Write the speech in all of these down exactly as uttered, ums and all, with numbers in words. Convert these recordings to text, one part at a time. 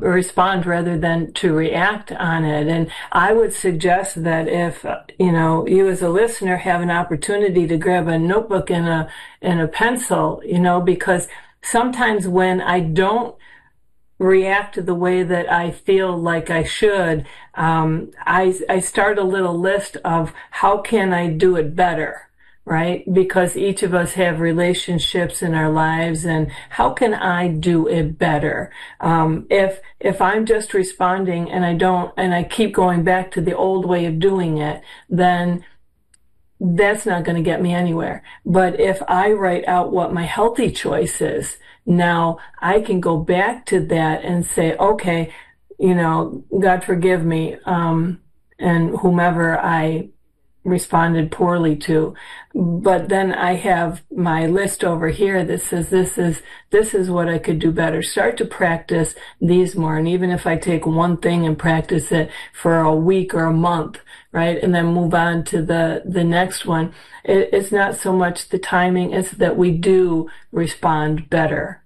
respond rather than to react on it. And I would suggest that if, you know, you as a listener have an opportunity to grab a notebook and a, and a pencil, you know, because sometimes when I don't react the way that I feel like I should, um, I, I start a little list of how can I do it better, right? Because each of us have relationships in our lives, and how can I do it better? Um, if, if I'm just responding and I don't, and I keep going back to the old way of doing it, then that's not going to get me anywhere. But if I write out what my healthy choice is, now I can go back to that and say, okay, you know, God forgive me, um, and whomever I responded poorly to. But then I have my list over here that says this is this is what I could do better. Start to practice these more. And even if I take one thing and practice it for a week or a month, right, and then move on to the the next one, it, it's not so much the timing, it's that we do respond better.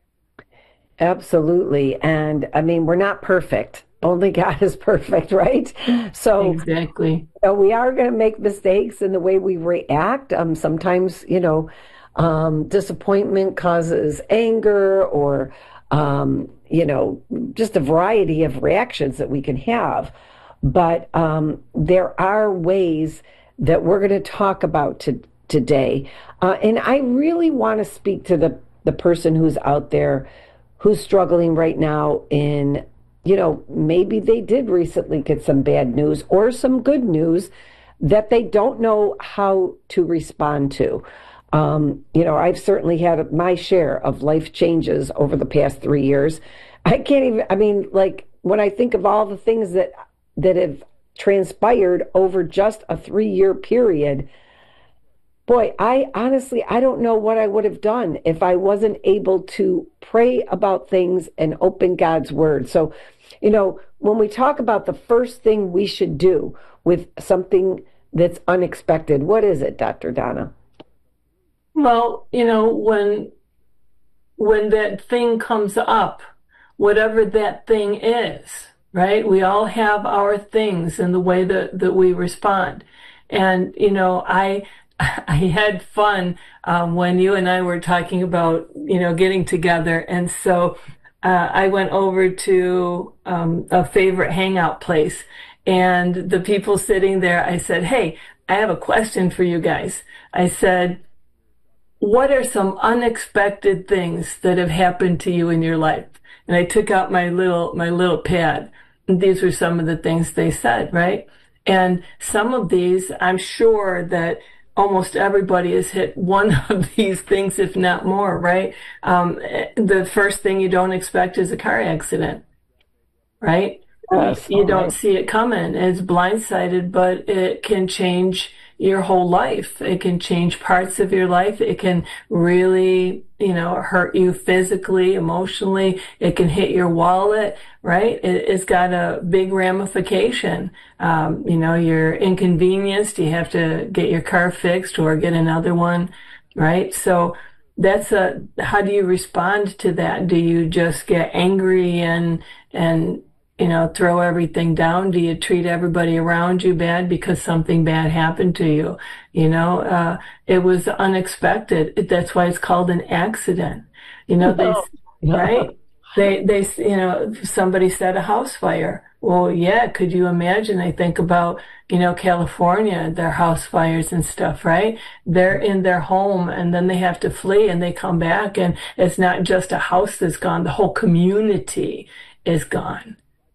Absolutely. And I mean, we're not perfect. Only God is perfect, right? So exactly. So we are going to make mistakes in the way we react. Um, sometimes, you know, um, disappointment causes anger, or, um, you know, just a variety of reactions that we can have. But um, there are ways that we're going to talk about to, today. Uh, and I really want to speak to the, the person who's out there who's struggling right now in, you know, maybe they did recently get some bad news or some good news that they don't know how to respond to. Um, you know, I've certainly had my share of life changes over the past three years. I can't even, I mean, like when I think of all the things that, that have transpired over just a three year period, boy, I honestly, I don't know what I would have done if I wasn't able to pray about things and open God's word. So, you know, when we talk about the first thing we should do with something that's unexpected, what is it, Doctor Donna? Well, you know, when when that thing comes up, whatever that thing is, right? We all have our things and the way that, that we respond. And, you know, I I had fun um, when you and I were talking about, you know, getting together. And so uh, I went over to um, a favorite hangout place, and the people sitting there, I said, hey, I have a question for you guys. I said, what are some unexpected things that have happened to you in your life? And I took out my little, my little pad. And these were some of the things they said, right? And some of these, I'm sure that almost everybody has hit one of these things, if not more, right? Um, the first thing you don't expect is a car accident, right? Yes, you don't right. see it coming. It's blindsided, but it can change your whole life. It can change parts of your life. It can really, you know, hurt you physically, emotionally. It can hit your wallet, right? It, it's got a big ramification. Um, you know, you're inconvenienced. You have to get your car fixed or get another one, right? So that's a, how do you respond to that? Do you just get angry and, and, you know, throw everything down? Do you treat everybody around you bad because something bad happened to you? You know, uh, it was unexpected. That's why it's called an accident. You know, they, No. right? They, they, you know, somebody said a house fire. Well, yeah, could you imagine? I think about, you know, California, their house fires and stuff, right? They're in their home and then they have to flee and they come back, and it's not just a house that's gone. The whole community is gone.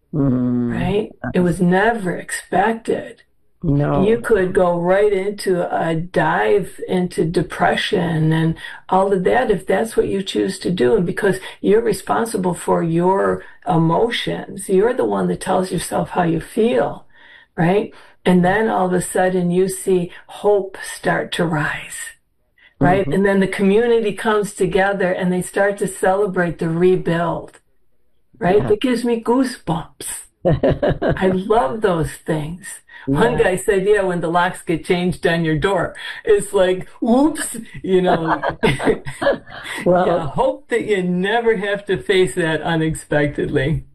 Mm. Right? It was never expected. No. You could go right into a dive into depression and all of that if that's what you choose to do. And because you're responsible for your emotions, you're the one that tells yourself how you feel, right? And then all of a sudden you see hope start to rise, right? Mm-hmm. And then the community comes together and they start to celebrate the rebuild. Right? Yeah. That gives me goosebumps. I love those things. Yeah. One guy said, yeah, when the locks get changed on your door, it's like, whoops, you know. Well, yeah, hope that you never have to face that unexpectedly.